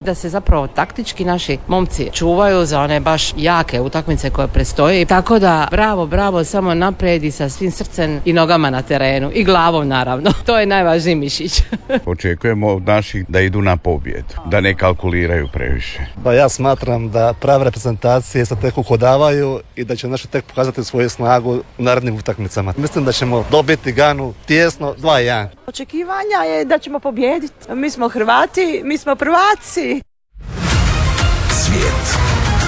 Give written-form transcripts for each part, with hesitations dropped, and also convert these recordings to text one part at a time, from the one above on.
da se zapravo taktički naši momci čuvaju za one baš jake utakmice koje predstoje. Tako da bravo, samo naprijed i sa svim srcem i nogama na terenu i glavom naravno. To je najvažniji mišić. Očekujemo od naših da idu na pobjedu, da ne kalkuliraju previše. Pa ja smatram da prave reprezentacije se tek uhodavaju i da će naši tek pokazati svoju snagu u narednim utakmicama. Mislim da ćemo dobiti Ganu tijesno 2-1. Očekivanja je da ćemo pobijediti. Mi smo Hrvati, mi smo prvaci. Svijet.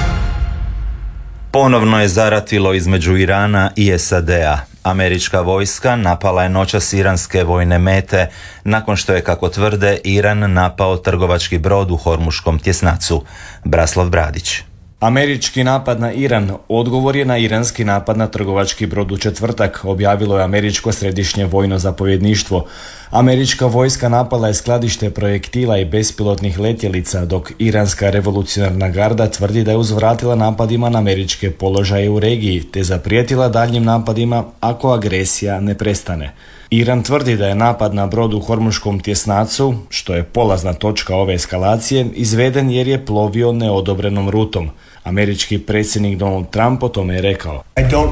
Ponovno je zaratilo između Irana i SAD-a. Američka vojska napala je noćas iranske vojne mete nakon što je, kako tvrde, Iran napao trgovački brod u Hormuškom tjesnacu. Braslav Bradić. Američki napad na Iran odgovor je na iranski napad na trgovački brod u četvrtak, objavilo je Američko središnje vojno zapovjedništvo. Američka vojska napala je skladište projektila i bespilotnih letjelica, dok iranska revolucionarna garda tvrdi da je uzvratila napadima na američke položaje u regiji, te zaprijetila daljnjim napadima ako agresija ne prestane. Iran tvrdi da je napad na brod u Hormuškom tjesnacu, što je polazna točka ove eskalacije, izveden jer je plovio neodobrenom rutom. Američki predsjednik Donald Trump o tome je rekao: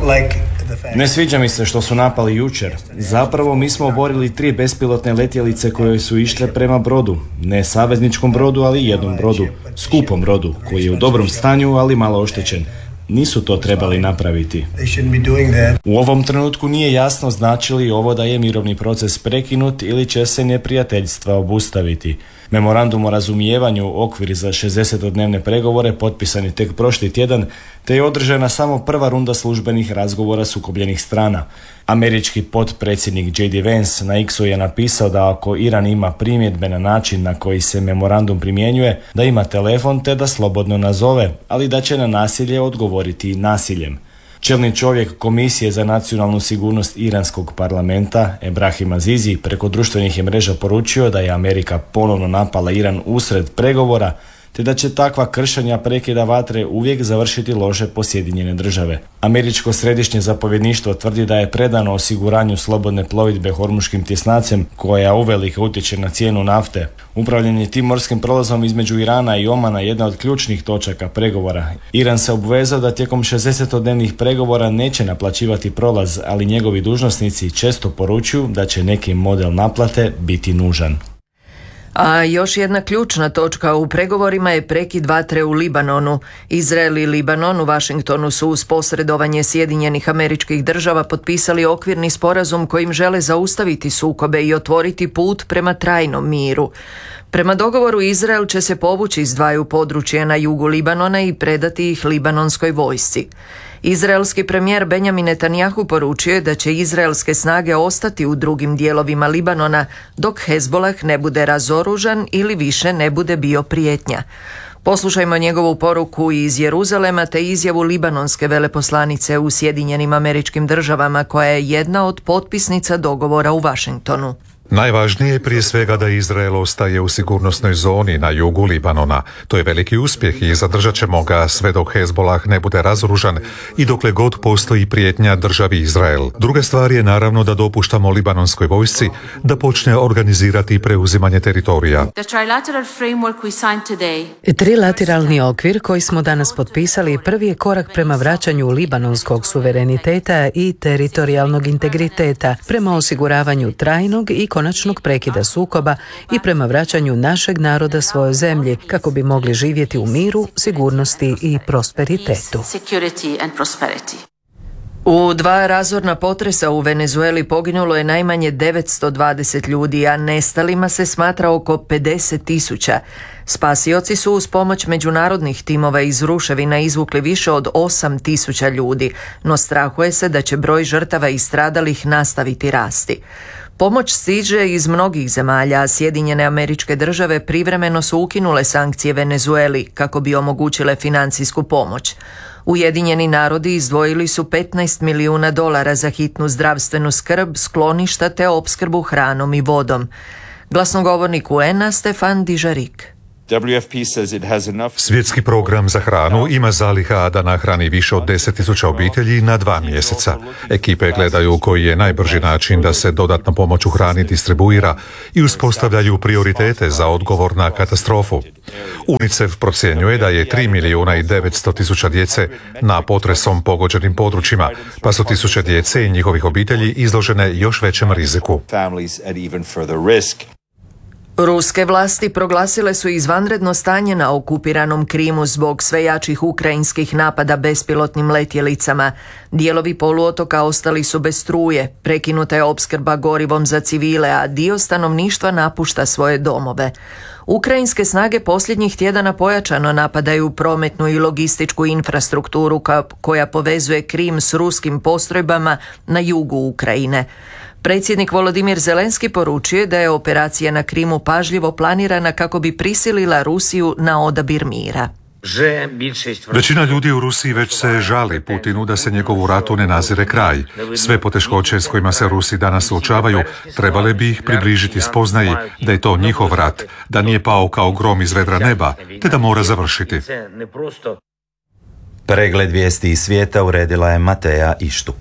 Ne sviđa mi se što su napali jučer. Zapravo mi smo oborili 3 bespilotne letjelice koje su išle prema brodu. Ne savezničkom brodu, ali jednom brodu. Skupom brodu, koji je u dobrom stanju, ali malo oštećen. Nisu to trebali napraviti. U ovom trenutku nije jasno znači li ovo da je mirovni proces prekinut ili će se neprijateljstva obustaviti. Memorandum o razumijevanju, okvir za 60-dnevne pregovore, potpisani tek prošli tjedan, te je održana samo prva runda službenih razgovora sukobljenih strana. Američki potpredsjednik J.D. Vance na X-u je napisao da ako Iran ima primjedbe na način na koji se memorandum primjenjuje, da ima telefon te da slobodno nazove, ali da će na nasilje odgovoriti nasiljem. Čelni čovjek Komisije za nacionalnu sigurnost iranskog parlamenta, Ebrahim Azizi, preko društvenih je mreža poručio da je Amerika ponovno napala Iran usred pregovora, te da će takva kršenja prekida vatre uvijek završiti loše po Sjedinjene države. Američko središnje zapovjedništvo tvrdi da je predano osiguranju slobodne plovidbe Hormuškim tjesnacem, koja uvelike utječe na cijenu nafte. Upravljanje tim morskim prolazom između Irana i Omana je jedna od ključnih točaka pregovora. Iran se obvezao da tijekom 60-dnevnih pregovora neće naplaćivati prolaz, ali njegovi dužnosnici često poručuju da će neki model naplate biti nužan. A još jedna ključna točka u pregovorima je prekid vatre u Libanonu. Izrael i Libanon u Washingtonu su uz posredovanje Sjedinjenih Američkih Država potpisali okvirni sporazum kojim žele zaustaviti sukobe i otvoriti put prema trajnom miru. Prema dogovoru Izrael će se povući iz 2 područja na jugu Libanona i predati ih libanonskoj vojsci. Izraelski premijer Benjamin Netanjahu poručio je da će izraelske snage ostati u drugim dijelovima Libanona dok Hezbolah ne bude razoružan ili više ne bude bio prijetnja. Poslušajmo njegovu poruku iz Jeruzalema te izjavu libanonske veleposlanice u Sjedinjenim Američkim Državama, koja je jedna od potpisnica dogovora u Washingtonu. Najvažnije je prije svega da Izrael ostaje u sigurnosnoj zoni na jugu Libanona. To je veliki uspjeh i zadržat ćemo ga sve dok Hezbolah ne bude razoružan i dokle god postoji prijetnja državi Izrael. Druga stvar je naravno da dopuštamo libanonskoj vojsci da počne organizirati preuzimanje teritorija. Trilateralni okvir koji smo danas potpisali prvi je korak prema vraćanju libanonskog suvereniteta i teritorijalnog integriteta, prema osiguravanju trajnog i konačnog prekida sukoba i prema vraćanju našeg naroda svojoj zemlji kako bi mogli živjeti u miru, sigurnosti i prosperitetu. U 2 razorna potresa u Venezueli poginulo je najmanje 920 ljudi, a nestalima se smatra oko 50.000. Spasioci su uz pomoć međunarodnih timova iz ruševina izvukli više od 8.000 ljudi, no strahuje se da će broj žrtava i stradalih nastaviti rasti. Pomoć stiže iz mnogih zemalja, a Sjedinjene Američke Države privremeno su ukinule sankcije Venezueli kako bi omogućile financijsku pomoć. Ujedinjeni narodi izdvojili su $15 milijuna za hitnu zdravstvenu skrb, skloništa te opskrbu hranom i vodom. Glasnogovornik UN-a Stefan Dujarric. Svjetski program za hranu ima zaliha da nahrani više od 10.000 obitelji na 2 mjeseca. Ekipe gledaju koji je najbrži način da se dodatna pomoć u hrani distribuira i uspostavljaju prioritete za odgovor na katastrofu. UNICEF procjenjuje da je 3.900.000 djece na potresom pogođenim područjima, pa su tisuće djece i njihovih obitelji izložene još većem riziku. Ruske vlasti proglasile su izvanredno stanje na okupiranom Krimu zbog sve jačih ukrajinskih napada bespilotnim letjelicama. Dijelovi poluotoka ostali su bez struje, prekinuta je opskrba gorivom za civile, a dio stanovništva napušta svoje domove. Ukrajinske snage posljednjih tjedana pojačano napadaju prometnu i logističku infrastrukturu koja povezuje Krim s ruskim postrojbama na jugu Ukrajine. Predsjednik Volodimir Zelenski poručuje da je operacija na Krimu pažljivo planirana kako bi prisilila Rusiju na odabir mira. Većina ljudi u Rusiji već se žali Putinu da se njegovu ratu ne nazire kraj. Sve poteškoće s kojima se Rusi danas suočavaju trebale bi ih približiti spoznaji da je to njihov rat, da nije pao kao grom iz vedra neba, te da mora završiti. Pregled vijesti iz svijeta uredila je Mateja Ištuk.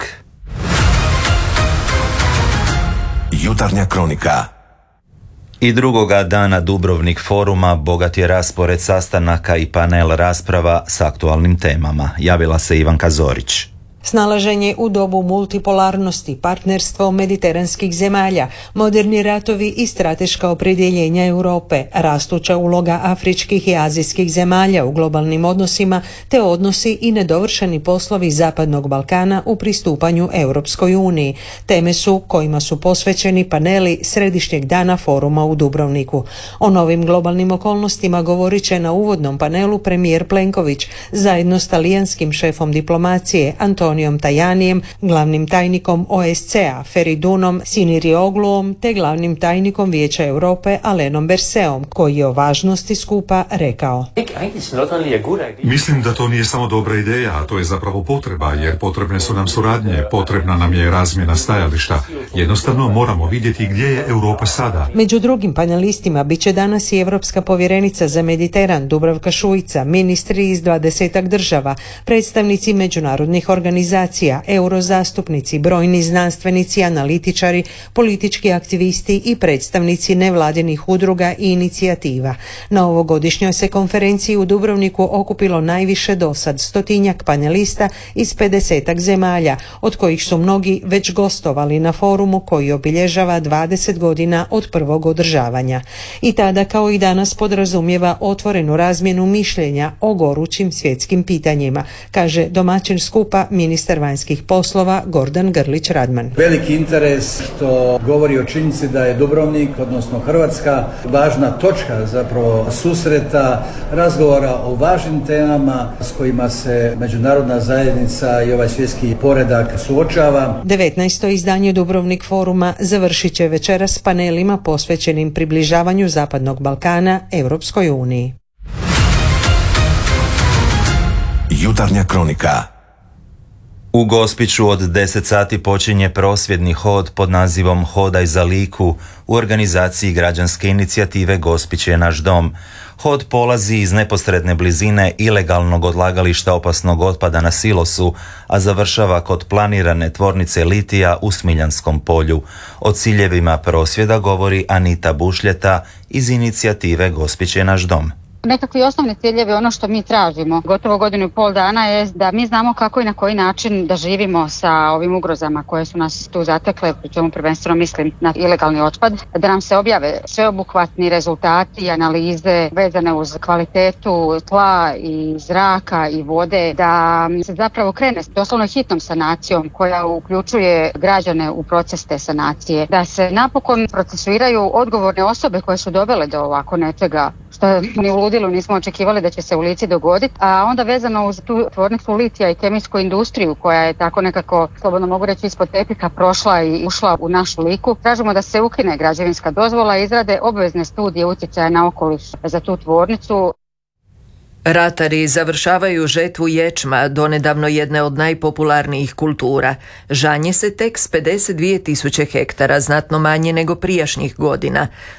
Jutarnja kronika. I drugoga dana Dubrovnik foruma bogat je raspored sastanaka i panel rasprava s aktualnim temama. Javila se Ivanka Zorić. Snalaženje u dobu multipolarnosti, partnerstvo mediteranskih zemalja, moderni ratovi i strateška opredjeljenja Europe, rastuća uloga afričkih i azijskih zemalja u globalnim odnosima, te odnosi i nedovršeni poslovi Zapadnog Balkana u pristupanju Europskoj uniji. Teme su kojima su posvećeni paneli središnjeg dana foruma u Dubrovniku. O novim globalnim okolnostima govorit će na uvodnom panelu premijer Plenković zajedno s talijanskim šefom diplomacije Antonijom Tajanijem, glavnim tajnikom OSCE-a Feridunom Siniriogluom te glavnim tajnikom Vijeća Europe Alenom Berseom, koji je o važnosti skupa rekao: Mislim da to nije samo dobra ideja, a to je zapravo potreba, jer potrebne su nam suradnje, potrebna nam je razmjena stajališta. Jednostavno moramo vidjeti gdje je Europa sada. Među drugim panelistima bit će danas i Europska povjerenica za Mediteran Dubravka Šuica, ministri iz 20 država, predstavnici međunarodnih organizacija, eurozastupnici, brojni znanstvenici, analitičari, politički aktivisti i predstavnici nevladinih udruga i inicijativa. Na ovogodišnjoj se konferenciji u Dubrovniku okupilo najviše dosad 100-tinjak panelista iz 50 zemalja, od kojih su mnogi već gostovali na forumu koji obilježava 20 godina od prvog održavanja. I tada, kao i danas, podrazumijeva otvorenu razmjenu mišljenja o gorućim svjetskim pitanjima, kaže domaćin skupa ministar vanjskih poslova Gordan Grlić Radman. Veliki interes što govori o činjenici da je Dubrovnik, odnosno Hrvatska, važna točka zapravo susreta, razgovora o važnim temama s kojima se međunarodna zajednica i ovaj svjetski poredak suočava. 19. izdanje Dubrovnik foruma završit će večeras s panelima posvećenim približavanju Zapadnog Balkana Europskoj uniji. Jutarnja kronika. U Gospiću od 10 sati počinje prosvjedni hod pod nazivom Hodaj za Liku u organizaciji građanske inicijative Gospić je naš dom. Hod polazi iz neposredne blizine ilegalnog odlagališta opasnog otpada na silosu, a završava kod planirane tvornice litija u Smiljanskom polju. O ciljevima prosvjeda govori Anita Bušljeta iz inicijative Gospić je naš dom. Nekakvi osnovni ciljevi, ono što mi tražimo gotovo 1.5 godina je da mi znamo kako i na koji način da živimo sa ovim ugrozama koje su nas tu zatekle, pri čemu prvenstveno mislim na ilegalni otpad, da nam se objave sveobuhvatni rezultati i analize vezane uz kvalitetu tla i zraka i vode, da se zapravo krene s doslovno hitnom sanacijom koja uključuje građane u proces te sanacije, da se napokon procesuiraju odgovorne osobe koje su dovele do ovako nečega što ni u ludilu nismo očekivali da će se u Lici dogoditi, a onda vezano uz tu tvornicu litija i kemijsku industriju koja je tako nekako, slobodno mogu reći, ispod tepiha prošla i ušla u našu Liku. Tražimo da se ukine građevinska dozvola i izrade obvezne studije utjecaja na okoliš za tu tvornicu. Ratari završavaju žetvu ječma, donedavno jedne od najpopularnijih kultura. Žanje se tek s 52.000 hektara, znatno manje nego prijašnjih godina.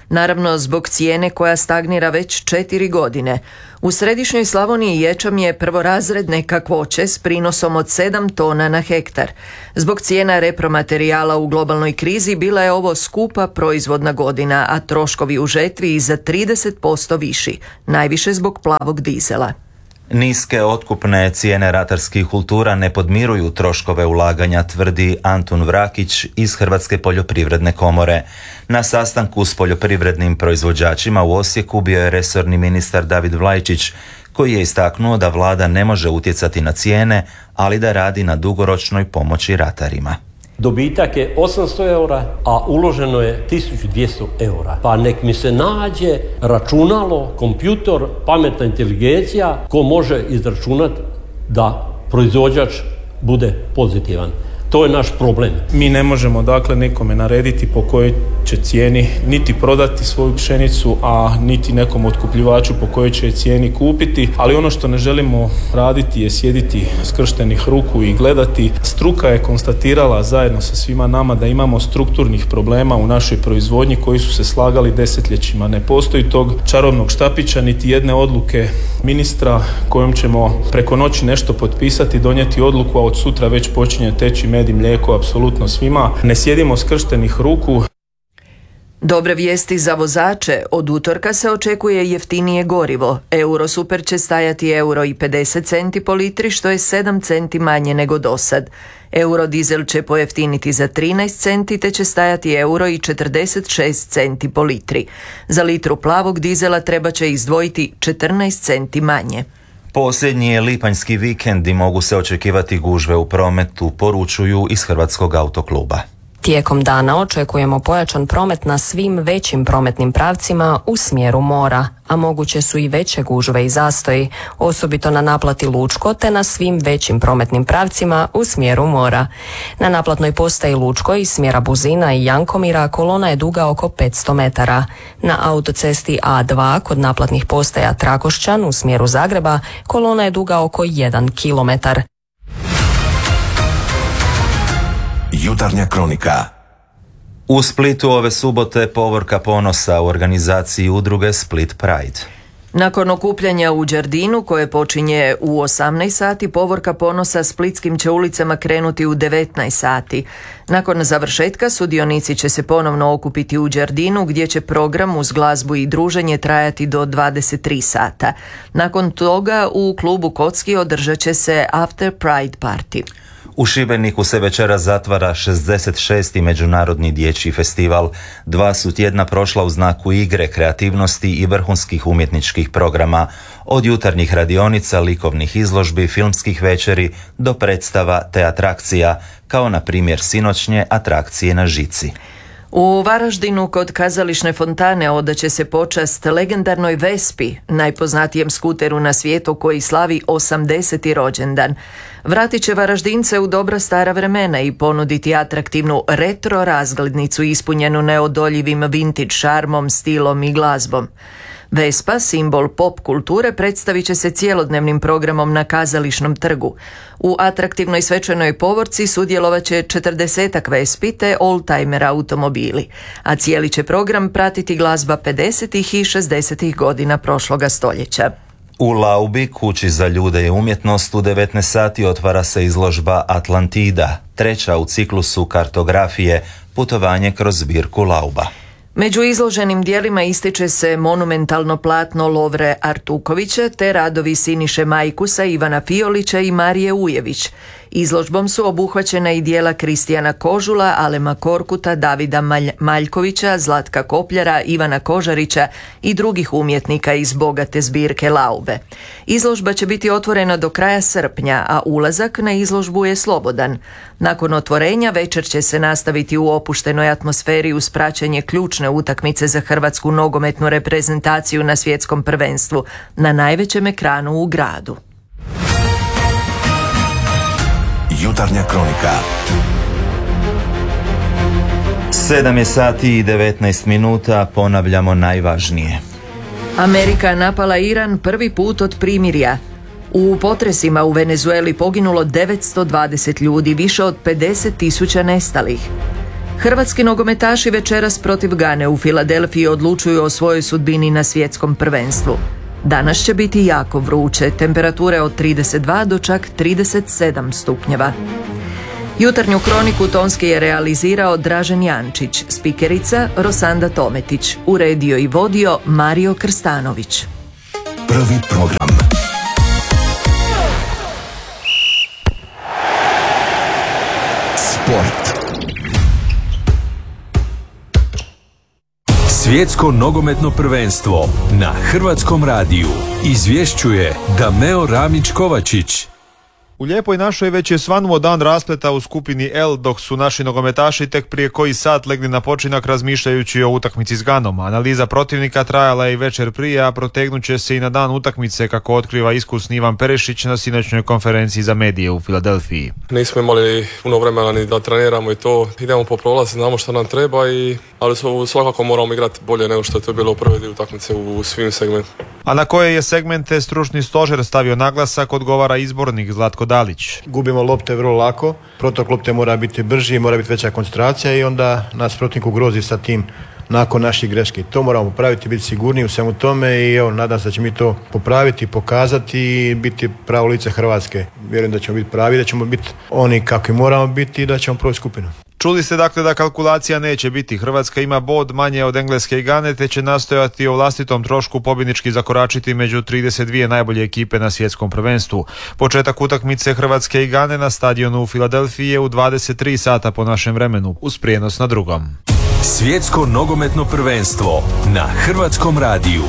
Naravno, zbog cijene koja stagnira već 4 godine. U središnjoj Slavoniji ječam je prvorazredne kakvoće s prinosom od 7 tona na hektar. Zbog cijena repromaterijala u globalnoj krizi bila je ovo skupa proizvodna godina, a troškovi u žetvi i za 30% viši, najviše zbog plavog dizela. Niske otkupne cijene ratarskih kultura ne podmiruju troškove ulaganja, tvrdi Antun Vrakić iz Hrvatske poljoprivredne komore. Na sastanku s poljoprivrednim proizvođačima u Osijeku bio je resorni ministar David Vlajčić, koji je istaknuo da vlada ne može utjecati na cijene, ali da radi na dugoročnoj pomoći ratarima. Dobitak je 800 eura, a uloženo je 1200 eura. Pa nek mi se nađe računalo, kompjutor, pametna inteligencija ko može izračunati da proizvođač bude pozitivan. To je naš problem. Mi ne možemo dakle nekome narediti po kojoj će cijeni niti prodati svoju pšenicu, a niti nekom otkupljivaču po kojoj će cijeni kupiti, ali ono što ne želimo raditi je sjediti skrštenih ruku i gledati. Struka je konstatirala zajedno sa svima nama da imamo strukturnih problema u našoj proizvodnji koji su se slagali desetljećima. Ne postoji tog čarobnog štapića niti jedne odluke ministra kojom ćemo preko noći nešto potpisati, donijeti odluku, a od sutra već počinje teći med i mlijeko apsolutno svima. Ne sjedimo skrštenih ruku. Dobre vijesti za vozače. Od utorka se očekuje jeftinije gorivo. Eurosuper će stajati €1,50 po litri, što je 7 centi manje nego dosad. Eurodizel će pojeftiniti za 13 centi, te će stajati €1,46 po litri. Za litru plavog dizela treba će izdvojiti 14 centi manje. Posljednji je lipanjski vikend i mogu se očekivati gužve u prometu, poručuju iz Hrvatskog autokluba. Tijekom dana očekujemo pojačan promet na svim većim prometnim pravcima u smjeru mora, a moguće su i veće gužve i zastoji, osobito na naplati Lučko te na svim većim prometnim pravcima u smjeru mora. Na naplatnoj postaji Lučko iz smjera Buzina i Jankomira kolona je duga oko 500 metara. Na autocesti A2 kod naplatnih postaja Trakošćan u smjeru Zagreba kolona je duga oko 1 kilometar. Jutarnja kronika. U Splitu ove subote povorka ponosa u organizaciji udruge Split Pride. Nakon okupljanja u Đardinu, koje počinje u 18 sati, povorka ponosa splitskim će ulicama krenuti u 19 sati. Nakon završetka sudionici će se ponovno okupiti u Đardinu, gdje će program uz glazbu i druženje trajati do 23 sata. Nakon toga u klubu Kocki održat će se After Pride Party. U Šibeniku se večera zatvara 66. Međunarodni dječji festival. 2 su tjedna prošla u znaku igre, kreativnosti i vrhunskih umjetničkih programa. Od jutarnjih radionica, likovnih izložbi, filmskih večeri do predstava te atrakcija, kao na primjer sinoćnje atrakcije na žici. U Varaždinu kod kazališne fontane odaće se počast legendarnoj Vespi, najpoznatijem skuteru na svijetu koji slavi 80. rođendan. Vratit će Varaždince u dobra stara vremena i ponuditi atraktivnu retro razglednicu ispunjenu neodoljivim vintage šarmom, stilom i glazbom. Vespa, simbol pop kulture, predstavit će se cjelodnevnim programom na Kazališnom trgu. U atraktivnoj svečanoj povorci sudjelovat će 40 Vespi te oldtimer automobili, a cijeli će program pratiti glazba 50. i 60. godina prošloga stoljeća. U Laubi, kući za ljude i umjetnost, u 19 sati otvara se izložba Atlantida, 3. u ciklusu kartografije, putovanje kroz zbirku Lauba. Među izloženim dijelima ističe se monumentalno platno Lovre Artukovića te radovi Siniše Majkusa, Ivana Fiolića i Marije Ujević. Izložbom su obuhvaćena i dijela Kristijana Kožula, Alema Korkuta, Davida Maljkovića, Zlatka Kopljara, Ivana Kožarića i drugih umjetnika iz bogate zbirke Laube. Izložba će biti otvorena do kraja srpnja, a ulazak na izložbu je slobodan. Nakon otvorenja večer će se nastaviti u opuštenoj atmosferi uz praćenje ključne utakmice za hrvatsku nogometnu reprezentaciju na svjetskom prvenstvu na najvećem ekranu u gradu. Jutarnja kronika. 7 je sati i 19 minuta, ponavljamo najvažnije. Amerika napala Iran prvi put od primirja. U potresima u Venezueli poginulo 920 ljudi, više od 50.000 nestalih. Hrvatski nogometaši večeras protiv Gane u Filadelfiji odlučuju o svojoj sudbini na svjetskom prvenstvu. Danas će biti jako vruće, temperature od 32 do čak 37 stupnjeva. Jutarnju kroniku tonski je realizirao Dražen Jančić, spikerica Rosanda Tometić, uredio i vodio Mario Krstanović. Prvi program. Sport. Svjetsko nogometno prvenstvo na Hrvatskom radiju izvješćuje Dameo Ramić-Kovačić. U lijepoj našoj već je svanuo dan raspleta u skupini L, dok su naši nogometaši tek prije koji sat legli na počinak razmišljajući o utakmici s Ganom. Analiza protivnika trajala je i večer prije, a protegnut će se i na dan utakmice, kako otkriva iskusni Ivan Perešić na sinoćnoj konferenciji za medije u Filadelfiji. Nismo imali puno vremena ni da treniramo i to. Idemo po prolazu, znamo što nam treba, ali svakako moramo igrati bolje nego što je to bilo u prvoj dio utakmice u svim segmentima. A na koje je segmente stručni stožer stavio naglasak, odgovara izbornik Zlatko Dalić. Gubimo lopte vrlo lako, protok lopte mora biti brži, mora biti veća koncentracija i onda nas protivnik ugrozi sa tim nakon naših greški. To moramo popraviti, biti sigurniji u svemu tome i evo, nadam se da ćemo mi to popraviti, pokazati i biti pravo lice Hrvatske. Vjerujem da ćemo biti pravi, da ćemo biti oni kakvi moramo biti i da ćemo proći skupinu. Čuli ste dakle da kalkulacija neće biti. Hrvatska ima bod manje od Engleske i Gane, te će nastojati o vlastitom trošku pobjednički zakoračiti među 32 najbolje ekipe na svjetskom prvenstvu. Početak utakmice Hrvatske i Gane na stadionu u Filadelfiji je u 23 sata po našem vremenu, uz prijenos na drugom. Svjetsko nogometno prvenstvo na Hrvatskom radiju.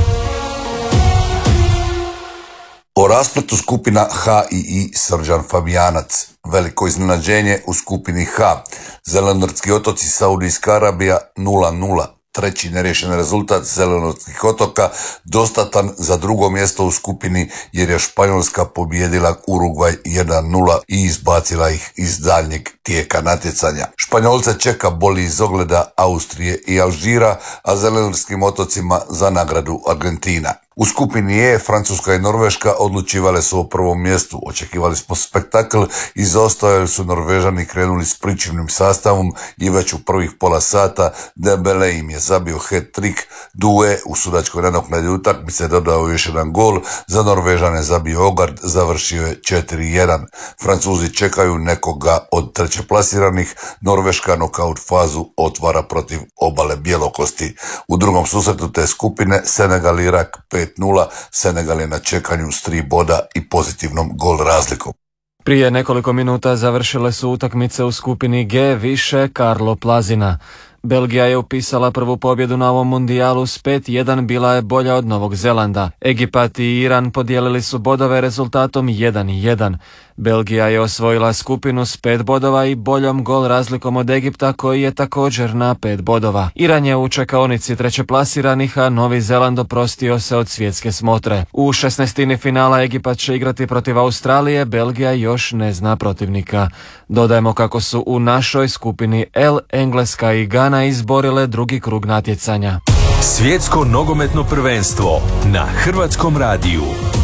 O raspletu skupina H i I Srđan Fabijanac. Veliko iznenađenje u skupini H. Zelenortski otoci Saudijska Arabija 0-0. Treći neriješen rezultat Zelenortskih otoka dostatan za drugo mjesto u skupini jer je Španjolska pobijedila Urugvaj 1-0 i izbacila ih iz daljnjeg tijeka natjecanja. Španjolce čeka boli iz ogleda Austrije i Alžira, a Zelenorskim otocima za nagradu Argentina. U skupini E Francuska i Norveška odlučivale su o prvom mjestu. Očekivali smo spektakl i zaostajali su Norvežani krenuli s pričivnim sastavom i već u prvih pola sata Dembele im je zabio hat-trick. Due u sudačkoj nadoknadi utakmice dodao još jedan gol. Za Norvežane zabio Ogard, završio je 4-1. Francuzi čekaju nekoga od trećeplasiranih. Norveška nokaut fazu otvara protiv obale bjelokosti. U drugom susretu te skupine Senegal i Irak 5-0, Senegal je na čekanju s 3 boda i pozitivnom gol razlikom. Prije nekoliko minuta završile su utakmice u skupini G više Karlo Plazina. Belgija je upisala prvu pobjedu na ovom mundijalu s 5-1, bila je bolja od Novog Zelanda. Egipat i Iran podijelili su bodove rezultatom 1-1. Belgija je osvojila skupinu s 5 bodova i boljom gol razlikom od Egipta koji je također na 5 bodova. Iran je u čekaonici trećeplasiranih, a Novi Zeland oprostio se od svjetske smotre. U 16. finala Egipat će igrati protiv Australije, Belgija još ne zna protivnika. Dodajemo kako su u našoj skupini L Engleska i Gana izborile drugi krug natjecanja. Svjetsko nogometno prvenstvo na Hrvatskom radiju.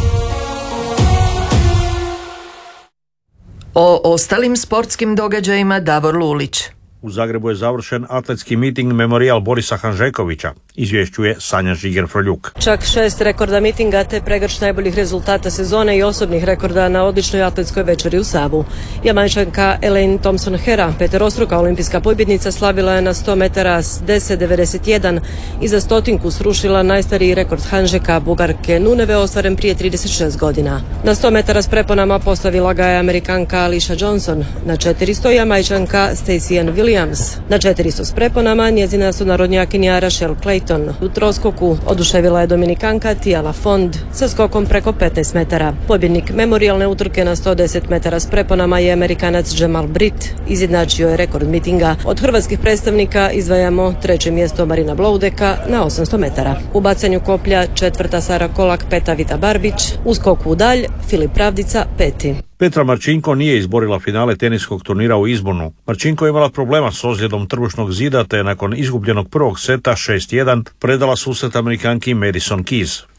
O ostalim sportskim događajima Davor Lulić. U Zagrebu je završen atletski miting Memorijal Borisa Hanžekovića, izvješćuje Sanja Žiger-Froljuk. Čak 6 rekorda mitinga te pregršt najboljih rezultata sezone i osobnih rekorda na odličnoj atletskoj večeri u Savu. Jamajčanka Elaine Thompson-Hera, peterostruka olimpijska pobjednica, slavila je na 100 metara s 10.91 i za stotinku srušila najstariji rekord Hanžeka, Bugarke Nuneve, ostvaren prije 36 godina. Na 100 metara s preponama postavila ga je Amerikanka Alicia Johnson, na 400 Jamajčanka Stacey Ann Williams, na 400 s preponama njezina sunarodnjakinja Rachel Clayton. U troskoku oduševila je Dominikanka Tia Lafond sa skokom preko 15 metara. Pobjednik memorijalne utrke na 110 metara s preponama je Amerikanac Jamal Britt, izjednačio je rekord mitinga. Od hrvatskih predstavnika izdvajamo 3. mjesto Marina Bloudeka na 800 metara. U bacanju koplja 4. Sara Kolak, 5. Vita Barbić, u skoku u dalj Filip Pravdica 5. Petra Marčinko nije izborila finale teniskog turnira u Izbornu. Marčinko je imala problema s ozljedom trbušnog zida te nakon izgubljenog prvog seta 6-1 predala susret Amerikanki Madison Keys.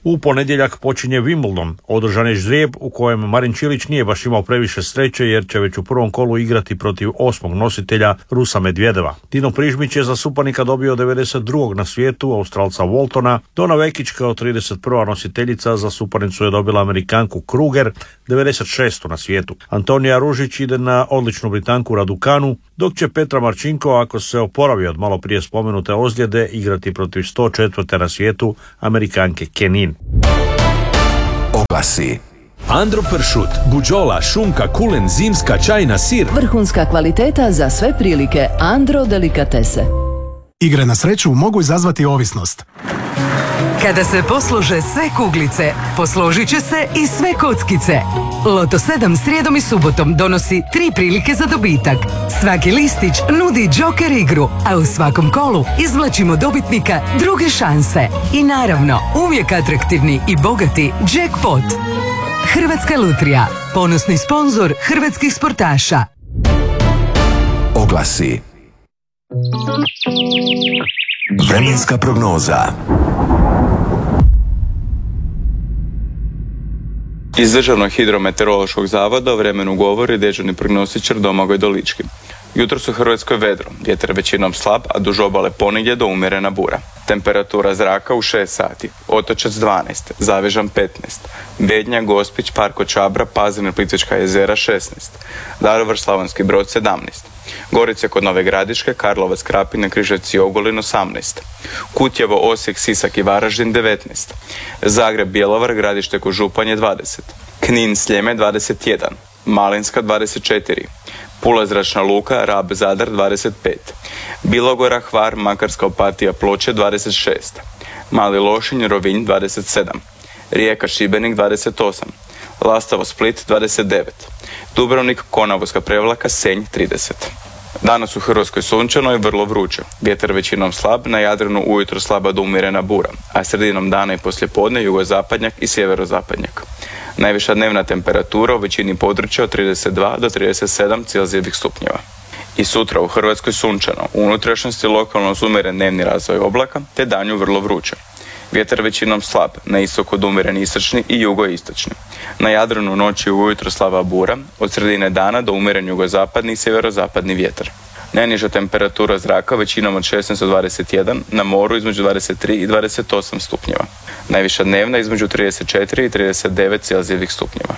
U ponedjeljak počinje Wimbledon. Održan je ždrijeb u kojem Marin Čilić nije baš imao previše sreće jer će već u prvom kolu igrati protiv 8. nositelja Rusa Medvedeva. Dino Prižmić je za suparnika dobio 92. na svijetu Australca Waltona. Dona Vekić kao 31. nositeljica za suparnicu je dobila Amerikanku Kruger, 96. na svijetu. Antonija Ružić ide na odličnu Britanku Raducanu, dok će Petra Marčinko, ako se oporavi od malo prije spomenute ozljede, igrati protiv 104. na svijetu Amerikanke Kenin. Oglasi. Andro pršut, buđola, šunka, kulen, zimska, čajna, sir. Vrhunska kvaliteta za sve prilike. Andro delikatese. Igre na sreću mogu izazvati ovisnost. Kada se poslože sve kuglice, posložit će se i sve kockice. Loto 7 srijedom i subotom donosi 3 prilike za dobitak. Svaki listić nudi džoker igru, a u svakom kolu izvlačimo dobitnika druge šanse. I naravno, uvijek atraktivni i bogati jackpot. Hrvatska lutrija, ponosni sponzor hrvatskih sportaša. Oglasi. Vremenska prognoza. Iz Državnog hidrometeorološkog zavoda o vremenu govori dežurni prognostičar Domagoj Dolički. Jutros u Hrvatskoj vedro, vjetar većinom slab, a duž obale ponegdje do umjerena bura. Temperatura zraka u 6 sati, Otočac 12, Zavežan 15, Bednja, Gospić, Parko Čabra, Pazin i Plitvička jezera 16, Daruvar, Slavonski Brod 17, Gorice kod Nove Gradiške, Karlovac, Krapine, Križevci i Ogulin 18, Kutjevo, Osijek, Sisak i Varaždin 19, Zagreb, Bjelovar, Gradište kod Županje 20, Knin, Sljeme 21, Malinska 24, Pula, Zračna luka, Rab, Zadar 25, Bilogora, Hvar, Makarska, Opatija, Ploče 26, Mali Lošinj, Rovinj 27, Rijeka, Šibenik 28, Lastovo, Split 29, Dubrovnik, Konavoska, Prevlaka, Senj 30. Danas u Hrvatskoj sunčano i vrlo vruće. Vjetar većinom slab, na Jadranu ujutro slaba do umjerena bura, a sredinom dana i poslijepodne jugozapadnjak i sjeverozapadnjak. Najviša dnevna temperatura u većini područja od 32 do 37 celzijevih stupnjeva. I sutra u Hrvatskoj sunčano, u unutrašnjosti lokalno umjeren dnevni razvoj oblaka, te danju vrlo vruće. Vjetar većinom slab, na istoku umjeren istočni i jugoistočni. Na Jadranu noći i ujutro slaba bura, od sredine dana do umjeren jugozapadni i sjeverozapadni vjetar. Najniža temperatura zraka većinom od 16 do 21, na moru između 23 i 28 stupnjeva. Najviša dnevna između 34 i 39 celzijevih stupnjeva.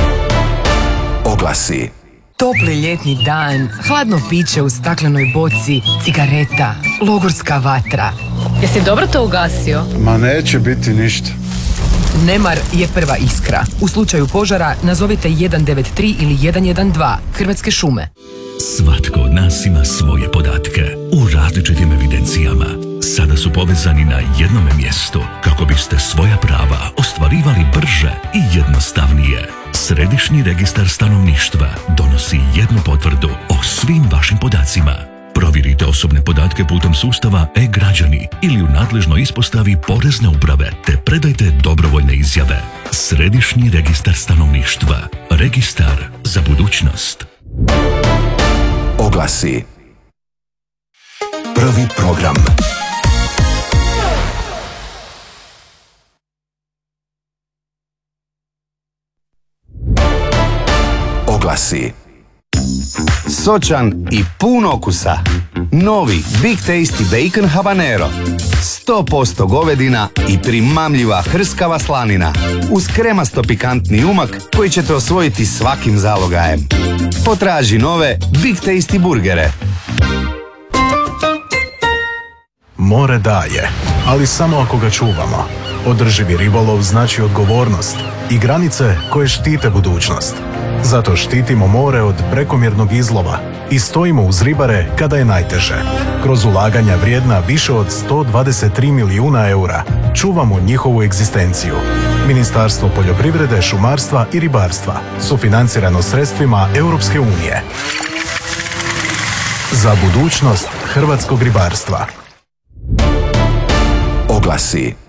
Oglasi. Topli ljetni dan, hladno piće u staklenoj boci, cigareta, logorska vatra. Jesi dobro to ugasio? Ma neće biti ništa. Nemar je prva iskra. U slučaju požara nazovite 193 ili 112 Hrvatske šume. Svatko od nas ima svoje podatke u različitim evidencijama. Sada su povezani na jednome mjestu kako biste svoja prava ostvarivali brže i jednostavnije. Središnji registar stanovništva donosi jednu potvrdu o svim vašim podacima. Provjerite osobne podatke putem sustava e-građani ili u nadležnoj ispostavi Porezne uprave te predajte dobrovoljne izjave. Središnji registar stanovništva. Registar za budućnost. Oglasi. Prvi program. Oglasi. Sočan i pun okusa. Novi Big Tasty Bacon Habanero. 100% govedina i primamljiva hrskava slanina. Uz kremasto pikantni umak koji ćete osvojiti svakim zalogajem. Potraži nove Big Tasty burgere. More daje, ali samo ako ga čuvamo. Održivi ribolov znači odgovornost i granice koje štite budućnost. Zato štitimo more od prekomjernog izlova i stojimo uz ribare kada je najteže. Kroz ulaganja vrijedna više od 123 milijuna eura čuvamo njihovu egzistenciju. Ministarstvo poljoprivrede, šumarstva i ribarstva sufinancirano sredstvima Europske unije. Za budućnost hrvatskog ribarstva. Oglasi.